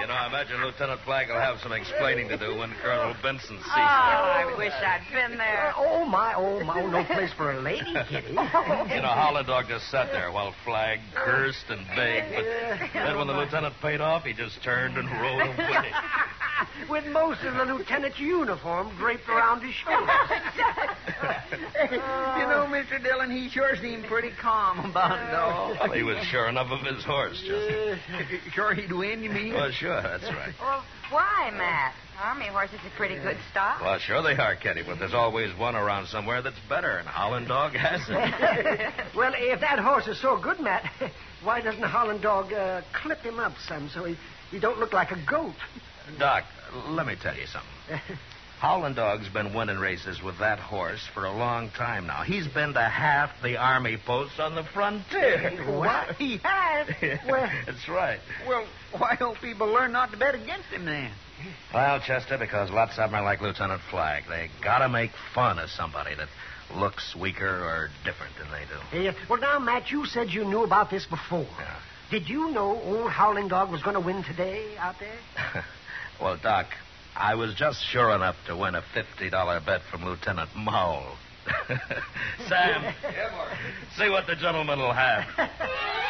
You know, I imagine Lieutenant Flagg will have some explaining to do when Colonel Benson sees him. I wish I'd been there. Oh, my. No place for a lady, Kitty. You know, Holland Dog just sat there while Flagg cursed and begged. But then when the lieutenant paid off, he just turned and rode away. With most of the lieutenant's uniform draped around his shoulders. You know, Mr. Dillon, he sure seemed pretty calm about it all. Well, he was sure enough of his horse, Chester. Sure he'd win, you mean? Well, sure, that's right. Well, why, Matt? Army horses are pretty good stock. Well, sure they are, Kitty, but there's always one around somewhere that's better, and Holland Dog has it. Well, if that horse is so good, Matt, why doesn't Holland Dog clip him up some so he don't look like a goat? Doc, let me tell you something. Holland Dog's been winning races with that horse for a long time now. He's been to half the army posts on the frontier. What? He has? Well, that's right. Well, why don't people learn not to bet against him then? Well, Chester, because lots of them are like Lieutenant Flagg. They gotta make fun of somebody that looks weaker or different than they do. Well, now, Matt, you said you knew about this before. Yeah. Did you know old Howling Dog was going to win today out there? Well, Doc, I was just sure enough to win a $50 bet from Lieutenant Mowell. Sam, see what the gentleman will have.